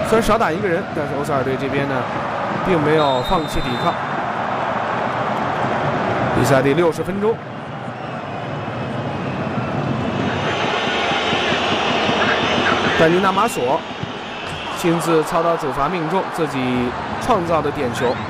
虽然少打一个人，但是欧塞尔队这边呢，并没有放弃抵抗。比赛第60分钟，丹尼纳马索亲自操刀主罚命中自己创造的点球。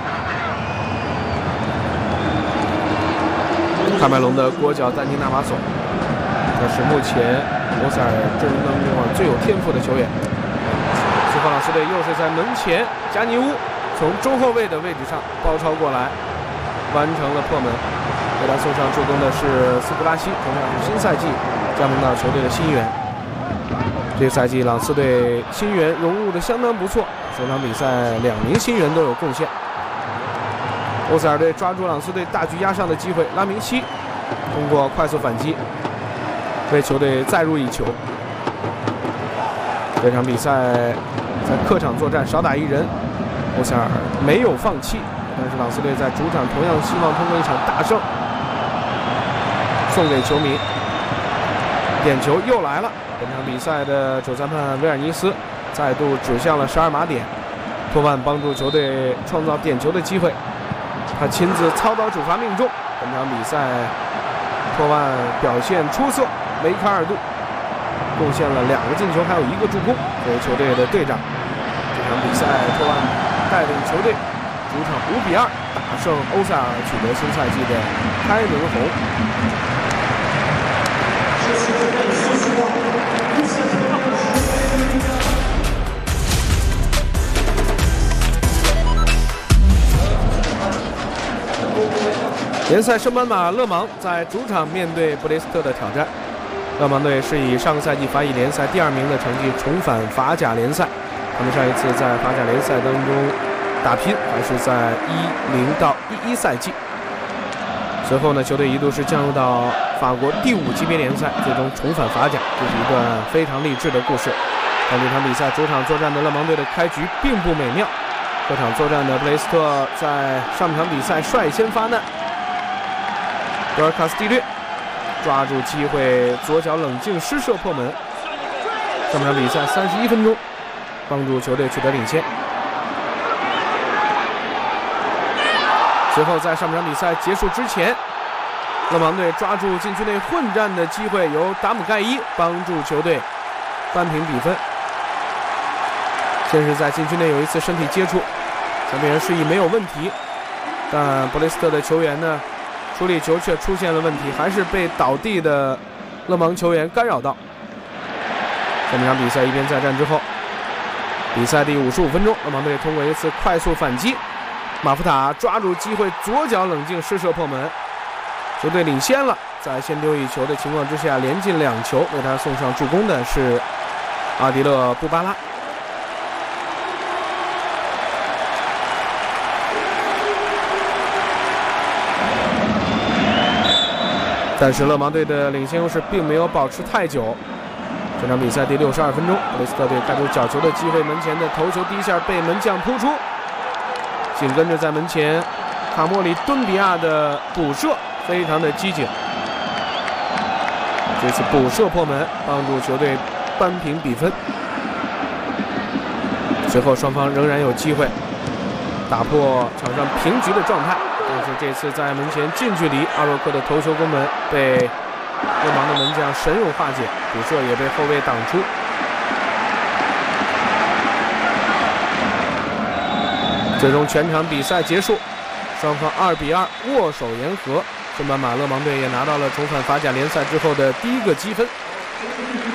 喀麦隆的国脚丹尼纳马索，他是目前欧塞尔阵容当中最有天赋的球员。斯科朗斯队又是在门前，加尼乌从中后卫的位置上包抄过来，完成了破门。给他送上助攻的是斯普拉西，同样是新赛季加盟到球队的新援。这个赛季朗斯队新援融入的相当不错，首场比赛2名新援都有贡献。欧塞尔队抓住朗斯队大局压上的机会，拉明西通过快速反击为球队再入一球。这场比赛在客场作战少打一人，欧塞尔没有放弃，但是朗斯队在主场同样希望通过一场大胜送给球迷。点球又来了，本场比赛的主裁判威尔尼斯再度指向了12码点，托万帮助球队创造点球的机会，他亲自操刀主罚命中。本场比赛托万表现出色，梅卡尔杜贡献了2个进球，还有1个助攻，作为球队的队长。这场比赛托万带领球队主场5-2打胜欧塞尔，取得新赛季的开门红。联赛升班马勒芒在主场面对布雷斯特的挑战。勒芒队是以上个赛季法乙联赛第2名的成绩重返法甲联赛。他们上一次在法甲联赛当中打拼还是在10到11赛季。随后呢，球队一度是降入到法国第5级别联赛，最终重返法甲，这是一段非常励志的故事。但这场比赛主场作战的勒芒队的开局并不美妙，客场作战的布雷斯特在上场比赛率先发难。德尔卡斯蒂略抓住机会，左脚冷静施射破门。上场比赛31分钟，帮助球队取得领先。随后在上场比赛结束之前，勒芒队抓住禁区内混战的机会，由达姆盖伊帮助球队扳平比分。先是在禁区内有一次身体接触，前面人示意没有问题，但布雷斯特的球员呢，处理球却出现了问题，还是被倒地的勒芒球员干扰到。这场比赛一边再战之后，比赛第55分钟，勒芒队通过一次快速反击，马夫塔抓住机会左脚冷静施射破门，球队领先了。在先丢一球的情况之下，连进2球，为他送上助攻的是阿迪勒布巴拉。但是勒芒队的领先优势并没有保持太久。这场比赛第62分钟，布雷斯特队开出角球的机会，门前的头球第一下被门将扑出，紧跟着在门前卡莫里敦比亚的补射非常的机警，这次补射破门，帮助球队扳平比分。随后双方仍然有机会打破场上平局的状态，但是这次在门前近距离，阿若克的头球攻门被勒芒的门将神勇化解，补射也被后卫挡出。最终全场比赛结束，双方2-2握手言和，升班马勒芒队也拿到了重返法甲联赛之后的第1个积分。